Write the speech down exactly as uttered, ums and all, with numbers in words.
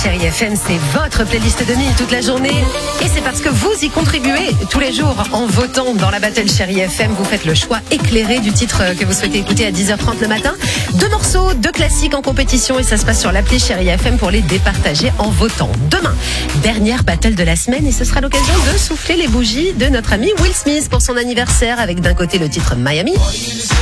Chérie F M, c'est votre playlist de nuit toute la journée. Et c'est parce que vous y contribuez tous les jours en votant dans la Battle Chérie F M. Vous faites le choix éclairé du titre que vous souhaitez écouter à dix heures trente le matin. Deux morceaux, deux classiques en compétition et ça se passe sur l'appli Chérie F M pour les départager en votant. Demain, dernière battle de la semaine et ce sera l'occasion de souffler les bougies de notre ami Will Smith pour son anniversaire avec d'un côté le titre Miami